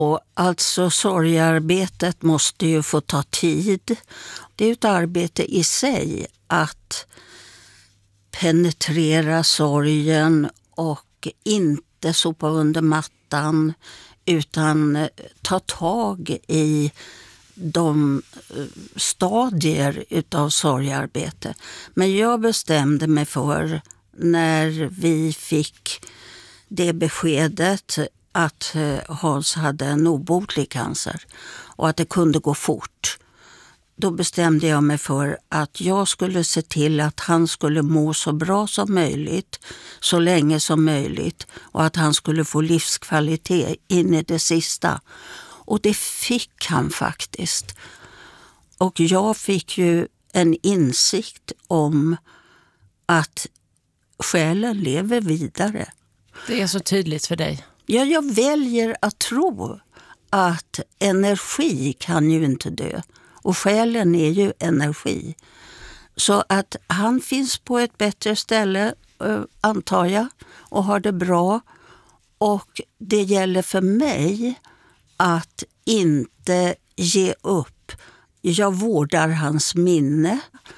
Och alltså sorgearbetet måste ju få ta tid. Det är ett arbete i sig att penetrera sorgen och inte sopa under mattan utan ta tag i de stadier utav sorgearbete. Men jag bestämde mig för när vi fick det beskedet att Hans hade en obotlig cancer och att det kunde gå fort. Då bestämde jag mig för att jag skulle se till att han skulle må så bra som möjligt, så länge som möjligt och att han skulle få livskvalitet in i det sista. Och det fick han faktiskt. Och jag fick ju en insikt om att själen lever vidare. Det är så tydligt för dig. Ja, jag väljer att tro att energi kan ju inte dö. Och själen är ju energi. Så att han finns på ett bättre ställe, antar jag, och har det bra. Och det gäller för mig att inte ge upp. Jag vårdar hans minne.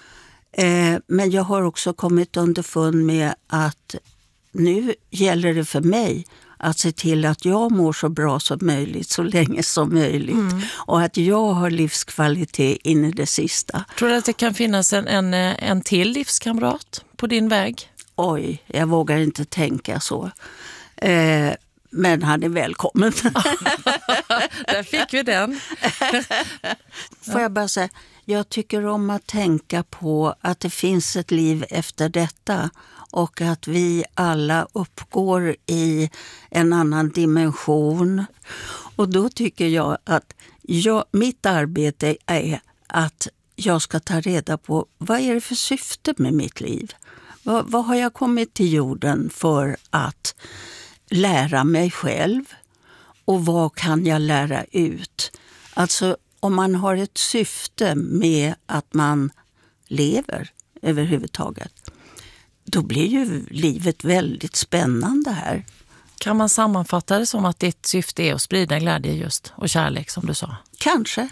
Men jag har också kommit underfund med att nu gäller det för mig att se till att jag mår så bra som möjligt, så länge som möjligt. Och att jag har livskvalitet in i det sista. Tror du att det kan finnas en till livskamrat på din väg? Oj, jag vågar inte tänka så. Men han är välkommen. Där fick vi den. Får jag bara säga, jag tycker om att tänka på att det finns ett liv efter detta. Och att vi alla uppgår i en annan dimension. Och då tycker jag att mitt arbete är att jag ska ta reda på vad är det för syfte med mitt liv. Vad har jag kommit till jorden för att lära mig själv? Och vad kan jag lära ut? Alltså om man har ett syfte med att man lever överhuvudtaget. Då blir ju livet väldigt spännande här. Kan man sammanfatta det som att ditt syfte är att sprida glädje just och kärlek som du sa? Kanske.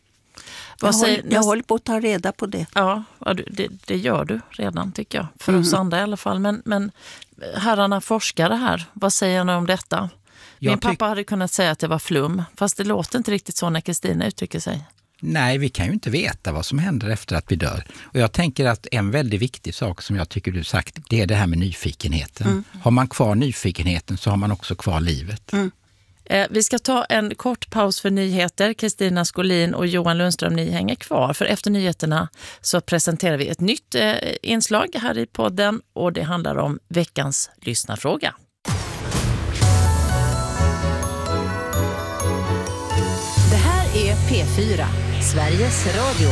Jag håller på att ta reda på det. Ja, det gör du redan tycker jag. För oss andra i alla fall. Men herrarna forskare här, vad säger ni om detta? Min pappa hade kunnat säga att det var flum. Fast det låter inte riktigt så när Kristina uttrycker sig. Nej, vi kan ju inte veta vad som händer efter att vi dör. Och jag tänker att en väldigt viktig sak som jag tycker du sagt, det är det här med nyfikenheten. Har man kvar nyfikenheten så har man också kvar livet. Vi ska ta en kort paus för nyheter. Kristina Skolin och Johan Lundström, ni hänger kvar. För efter nyheterna så presenterar vi ett nytt inslag här i podden. Och det handlar om veckans lyssnarfråga. Det här är P4, Sveriges Radio.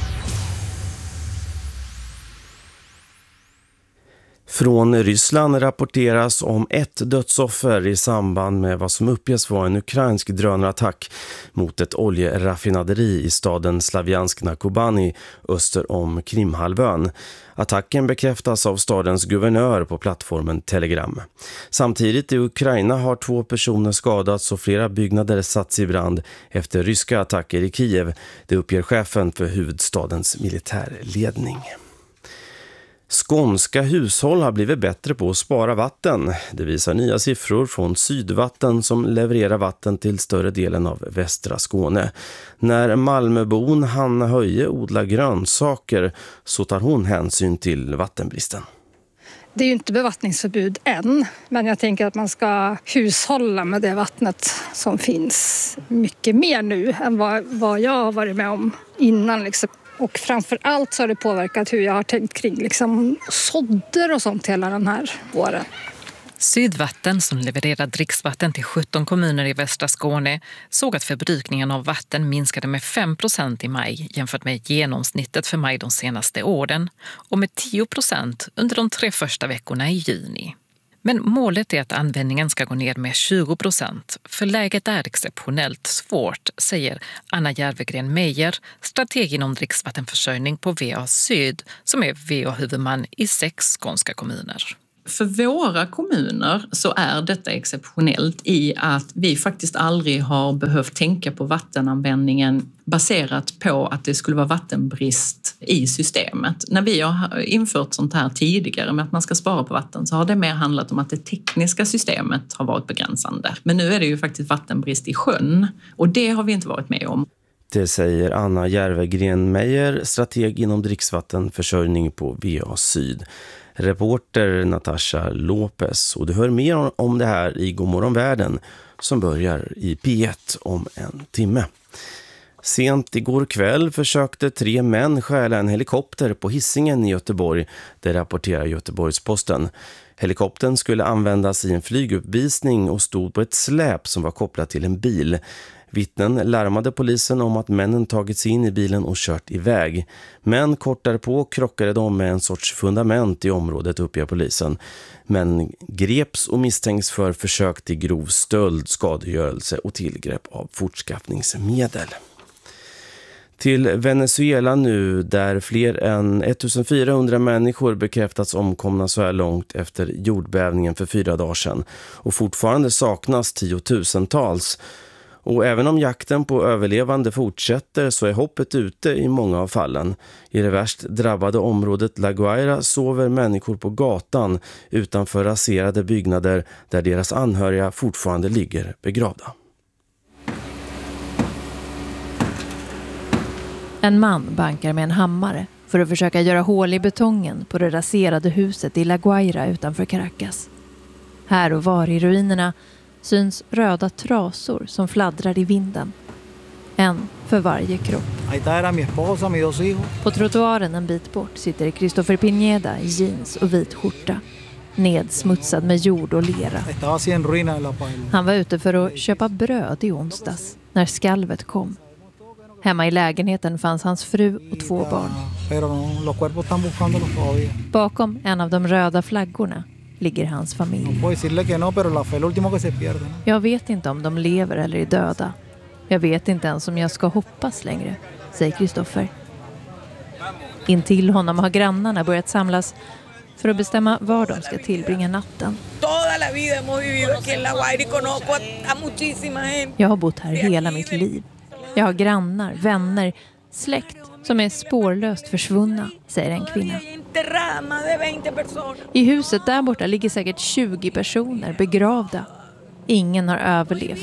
Från Ryssland rapporteras om ett dödsoffer i samband med vad som uppges vara en ukrainsk drönarattack mot ett oljeraffinaderi i staden Slaviansk na Kubani öster om Krimhalvön. Attacken bekräftas av stadens guvernör på plattformen Telegram. Samtidigt i Ukraina har 2 personer skadats och flera byggnader satts i brand efter ryska attacker i Kiev. Det uppger chefen för huvudstadens militärledning. Skånska hushåll har blivit bättre på att spara vatten. Det visar nya siffror från Sydvatten som levererar vatten till större delen av västra Skåne. När Malmöbon Hanna Höje odlar grönsaker så tar hon hänsyn till vattenbristen. Det är ju inte bevattningsförbud än, men jag tänker att man ska hushålla med det vattnet som finns mycket mer nu än vad jag har varit med om innan liksom. Och framför allt så har det påverkat hur jag har tänkt kring liksom sådder och sånt hela den här våren. Sydvatten, som levererar dricksvatten till 17 kommuner i västra Skåne, såg att förbrukningen av vatten minskade med 5% i maj jämfört med genomsnittet för maj de senaste åren och med 10% under de 3 första veckorna i juni. Men målet är att användningen ska gå ner med 20%, för läget är exceptionellt svårt, säger Anna Järvegren Meijer, strateg inom dricksvattenförsörjning på VA Syd, som är VA-huvudman i 6 skånska kommuner. För våra kommuner så är detta exceptionellt i att vi faktiskt aldrig har behövt tänka på vattenanvändningen baserat på att det skulle vara vattenbrist i systemet. När vi har infört sånt här tidigare med att man ska spara på vatten så har det mer handlat om att det tekniska systemet har varit begränsande. Men nu är det ju faktiskt vattenbrist i sjön och det har vi inte varit med om. Det säger Anna Järvegren-Meyer, strateg inom dricksvattenförsörjning på VA Syd. Reporter Natasha Lopez. Och du hör mer om det här i Godmorgon Världen som börjar i P1 om en timme. Sent igår kväll försökte 3 män stjäla en helikopter på Hisingen i Göteborg. Det rapporterar Göteborgs-Posten. Helikoptern skulle användas i en flyguppvisning och stod på ett släp som var kopplat till en bil. Vittnen larmade polisen om att männen tagit sig in i bilen och kört iväg. Men kort därpå krockade de med en sorts fundament i området, uppger polisen. Men greps och misstänks för försök till grov stöld, skadegörelse och tillgrepp av fortskaffningsmedel. Till Venezuela nu, där fler än 1400 människor bekräftats omkomna så här långt efter jordbävningen för 4 dagar sedan. Och fortfarande saknas 10-tusentals. Och även om jakten på överlevande fortsätter så är hoppet ute i många av fallen. I det värst drabbade området La Guaira sover människor på gatan utanför raserade byggnader där deras anhöriga fortfarande ligger begravda. En man bankar med en hammare för att försöka göra hål i betongen på det raserade huset i La Guaira utanför Caracas. Här och var i ruinerna syns röda trasor som fladdrar i vinden. En för varje kropp. På trottoaren en bit bort sitter Christopher Pineda i jeans och vit skjorta. Nedsmutsad med jord och lera. Han var ute för att köpa bröd i onsdags när skalvet kom. Hemma i lägenheten fanns hans fru och 2 barn. Bakom en av de röda flaggorna ligger hans familj. Jag vet inte om de lever eller är döda. Jag vet inte ens om jag ska hoppas längre, säger Christopher. Intill honom har grannarna börjat samlas för att bestämma var de ska tillbringa natten. Jag har bott här hela mitt liv. Jag har grannar, vänner, släkt som är spårlöst försvunna, säger en kvinna. I huset där borta ligger säkert 20 personer begravda. Ingen har överlevt.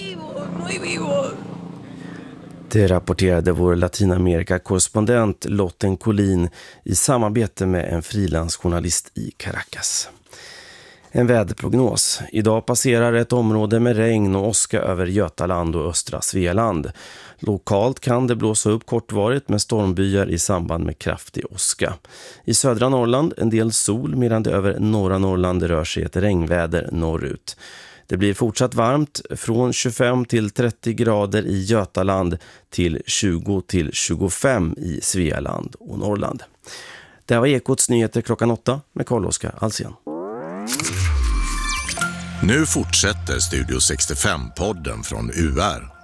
Det rapporterade vår Latinamerika-korrespondent Lotten Collin i samarbete med en frilansjournalist i Caracas. En väderprognos. Idag passerar ett område med regn och åska över Götaland och östra Svealand. Lokalt kan det blåsa upp kortvarigt med stormbyar i samband med kraftig åska. I södra Norrland en del sol medan det över norra Norrland rör sig ett regnväder norrut. Det blir fortsatt varmt från 25 till 30 grader i Götaland till 20 till 25 i Svealand och Norrland. Det var Ekots nyheter klockan 8 med Carl-Oskar Alsen. Nu fortsätter Studio 65-podden från UR.